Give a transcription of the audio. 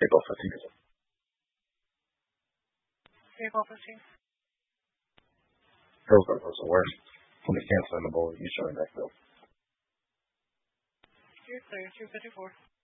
April 15th. April 15th. Hillsborough was the worst. When they canceling the bowl, you showing that bill. You're clear, 254.